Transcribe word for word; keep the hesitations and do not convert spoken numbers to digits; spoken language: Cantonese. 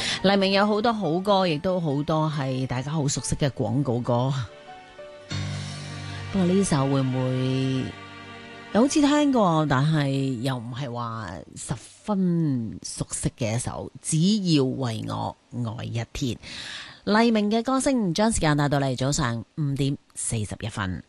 黎明有好多好歌，亦都好多係大家好熟悉嘅廣告歌。不過呢首會唔會有好似聽過，但係又唔係話十分熟悉嘅一首？只要為我愛一天，黎明嘅歌聲將時間帶到嚟早上五點四十一分。